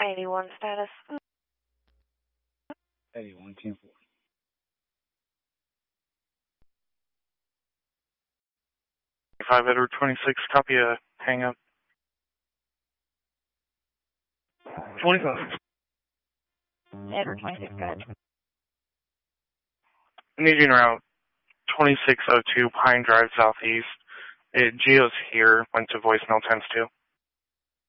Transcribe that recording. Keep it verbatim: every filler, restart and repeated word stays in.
eighty-one status. eighty-one, ten four. five Edward twenty-six, copy a hang up. twenty-five. Edward twenty-six, got it. I need you in route twenty-six oh two Pine Drive Southeast. It, Geo's here, went to voicemail times two.